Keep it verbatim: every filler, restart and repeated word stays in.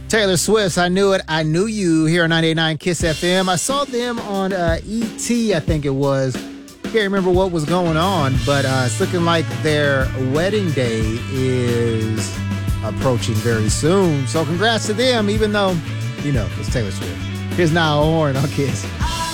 Taylor Swift, I Knew It, I Knew You here on ninety-eight point nine Kiss F M. I saw them on uh, E T, I think it was. Can't remember what was going on, but uh, it's looking like their wedding day is approaching very soon. So congrats to them, even though, you know, it's Taylor Swift. Here's Niall Horan on Kiss.